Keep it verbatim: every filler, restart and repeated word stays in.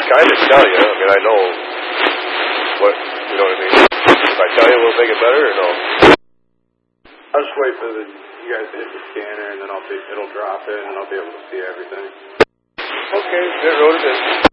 kind of tell you. I mean, I know what, you know what I mean? If I tell you, will it make it better or no? I'll just wait for the, you guys to hit the scanner, and then I'll be, it'll drop it, and I'll be able to see everything. Okay, it wrote it in.